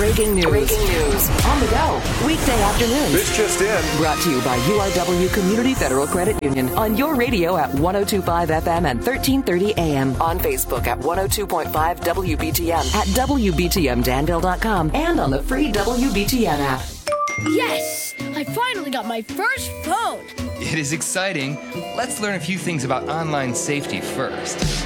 Breaking news. On the go. Weekday afternoons. This just in. Brought to you by URW Community Federal Credit Union. On your radio at 102.5 FM and 1330 AM. On Facebook at 102.5 WBTM. At WBTMDanville.com. And on the free WBTM app. Yes! I finally got my first phone. It is exciting. Let's learn a few things about online safety first.